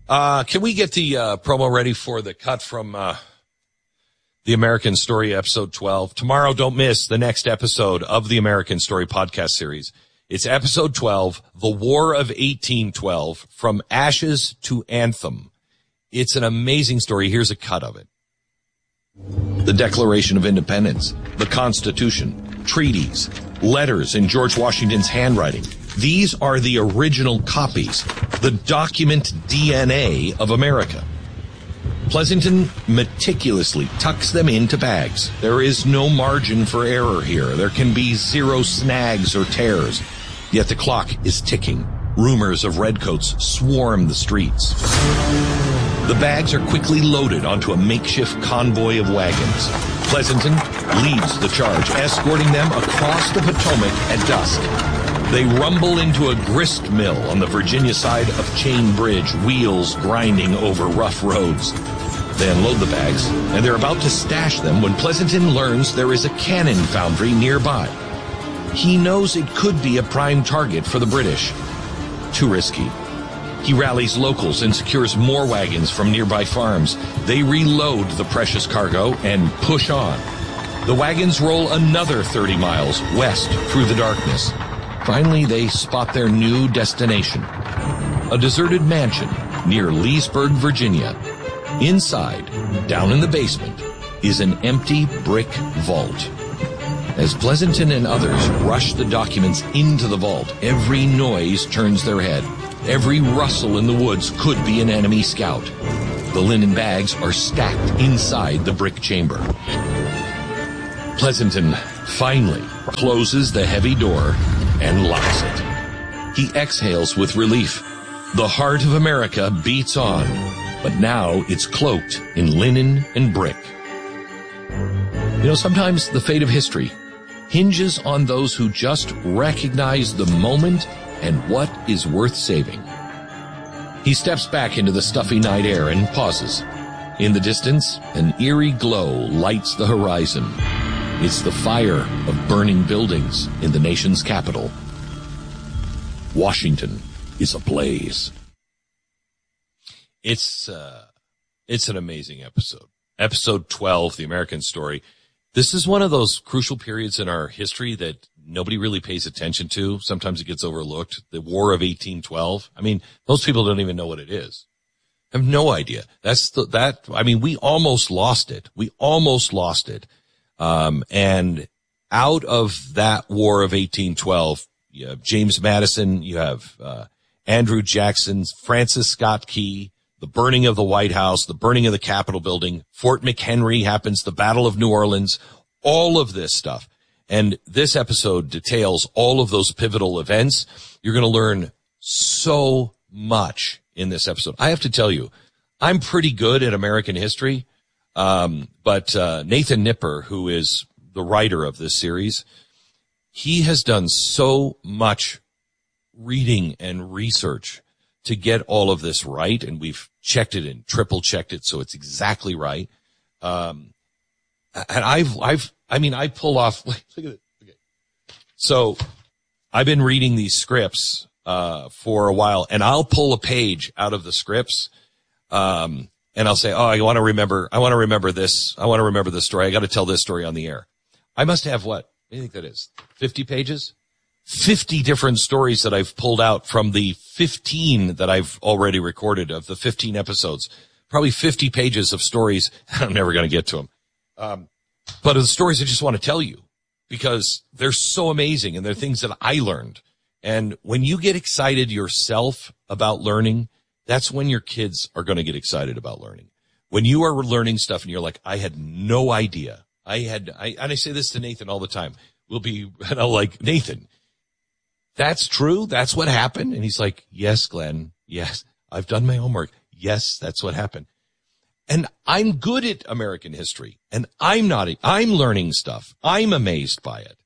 Can we get the promo ready for the cut from The American Story, episode 12? Tomorrow, don't miss the next episode of the American Story podcast series. It's episode 12, The War of 1812, From Ashes to Anthem. It's an amazing story. Here's a cut of it. The Declaration of Independence, the Constitution, treaties, letters in George Washington's handwriting. These are the original copies, the document DNA of America. Pleasanton meticulously tucks them into bags. There is no margin for error here. There can be zero snags or tears. Yet the clock is ticking. Rumors of redcoats swarm the streets. The bags are quickly loaded onto a makeshift convoy of wagons. Pleasanton leads the charge, escorting them across the Potomac at dusk. They rumble into a grist mill on the Virginia side of Chain Bridge, wheels grinding over rough roads. They unload the bags, and they're about to stash them when Pleasanton learns there is a cannon foundry nearby. He knows it could be a prime target for the British. Too risky. He rallies locals and secures more wagons from nearby farms. They reload the precious cargo and push on. The wagons roll another 30 miles west through the darkness. Finally, they spot their new destination, a deserted mansion near Leesburg, Virginia. Inside, down in the basement, is an empty brick vault. As Pleasanton and others rush the documents into the vault, every noise turns their head. Every rustle in the woods could be an enemy scout. The linen bags are stacked inside the brick chamber. Pleasanton finally closes the heavy door and locks it. He exhales with relief. The heart of America beats on, but now it's cloaked in linen and brick. You know, sometimes the fate of history hinges on those who just recognize the moment and what is worth saving. He steps back into the stuffy night air and pauses. In the distance, an eerie glow lights the horizon. It's the fire of burning buildings in the nation's capital. Washington is ablaze. It's an amazing episode. Episode 12, The American Story. This is one of those crucial periods in our history that nobody really pays attention to. Sometimes it gets overlooked. The War of 1812. I mean, most people don't even know what it is. I have no idea. We almost lost it. And out of that War of 1812, you have James Madison, you have Andrew Jackson, Francis Scott Key, the burning of the White House, the burning of the Capitol building, Fort McHenry happens, the Battle of New Orleans, all of this stuff. And this episode details all of those pivotal events. You're going to learn so much in this episode. I have to tell you, I'm pretty good at American history. But Nathan Nipper, who is the writer of this series, he has done so much reading and research to get all of this right. And we've checked it and triple checked it. So it's exactly right. And I pull off, look at it. Okay. So I've been reading these scripts, for a while, and I'll pull a page out of the scripts, and I'll say, I want to remember this. I want to remember this story. I got to tell this story on the air. I must have what do you think that is? 50 pages? 50 different stories that I've pulled out from the 15 that I've already recorded of the 15 episodes. Probably 50 pages of stories. I'm never going to get to them. But of the stories I just want to tell you because they're so amazing and they're things that I learned. And when you get excited yourself about learning, that's when your kids are going to get excited about learning. When you are learning stuff and you're like, I had no idea. And I say this to Nathan all the time. And I'll like, Nathan, that's true. That's what happened. And he's like, yes, Glenn. Yes, I've done my homework. Yes, that's what happened. And I'm good at American history and I'm learning stuff. I'm amazed by it.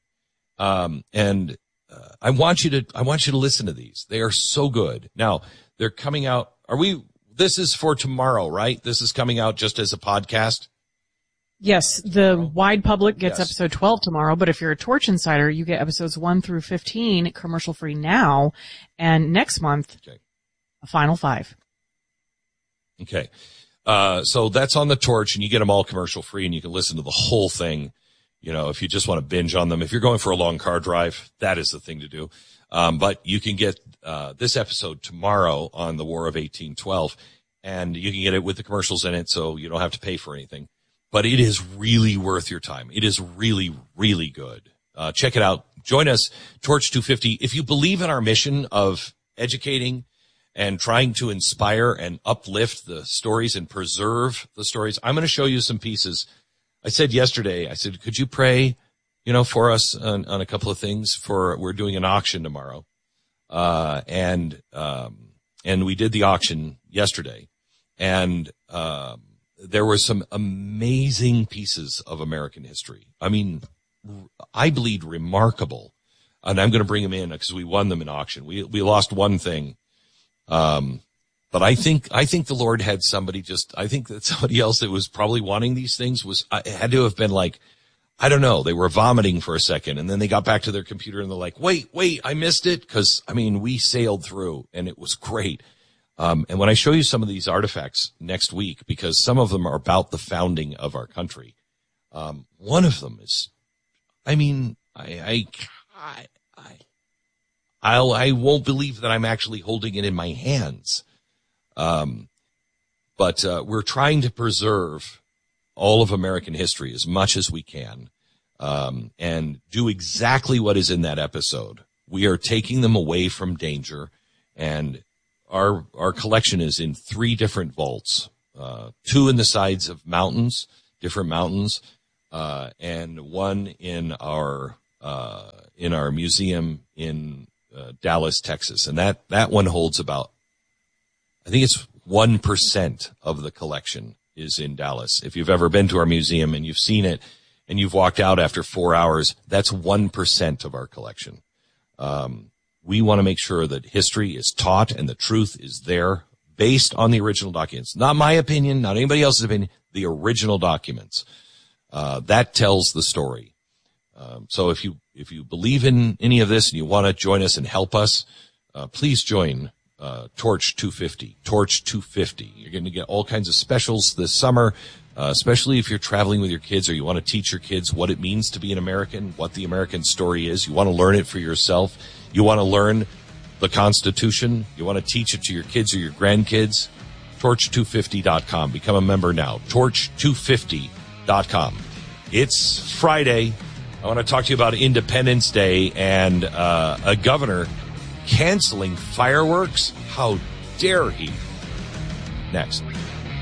I want you to listen to these. They are so good. Now they're coming out. This is for tomorrow, right? This is coming out just as a podcast. Yes, the wide public gets episode 12 tomorrow, but if you're a Torch Insider, you get episodes 1 through 15 commercial free now, and next month, a final 5. Okay. So that's on the Torch, and you get them all commercial free, and you can listen to the whole thing. You know, if you just want to binge on them, if you're going for a long car drive, that is the thing to do. But you can get, this episode tomorrow on the War of 1812, and you can get it with the commercials in it, so you don't have to pay for anything. But it is really worth your time. It is really, really good. Check it out. Join us, Torch 250. If you believe in our mission of educating and trying to inspire and uplift the stories and preserve the stories, I'm going to show you some pieces. I said yesterday, could you pray, for us on a couple of things we're doing an auction tomorrow. And we did the auction yesterday, and there were some amazing pieces of American history. I mean, I believe remarkable, and I'm going to bring them in because we won them in auction. We lost one thing. But I think the Lord had I think that somebody else that was probably wanting these things had to have been like, I don't know, they were vomiting for a second, and then they got back to their computer and they're like, wait, I missed it. Cause we sailed through and it was great. And when I show you some of these artifacts next week, because some of them are about the founding of our country, one of them is, I won't believe that I'm actually holding it in my hands. But we're trying to preserve all of American history as much as we can, and do exactly what is in that episode. We are taking them away from danger, and our collection is in 3 different vaults, 2 in the sides of mountains, different mountains, and one in our museum in Dallas, Texas. And that one holds about, I think it's 1% of the collection is in Dallas. If you've ever been to our museum and you've seen it and you've walked out after 4 hours, that's 1% of our collection. We want to make sure that history is taught and the truth is there based on the original documents. Not my opinion, not anybody else's opinion, the original documents. That tells the story. So if you believe in any of this and you want to join us and help us, please join Torch 250. Torch 250. You're going to get all kinds of specials this summer, especially if you're traveling with your kids or you want to teach your kids what it means to be an American, what the American story is. You want to learn it for yourself. You want to learn the Constitution. You want to teach it to your kids or your grandkids. Torch250.com. Become a member now. Torch250.com. It's Friday. I want to talk to you about Independence Day and a governor canceling fireworks. How dare he? Next.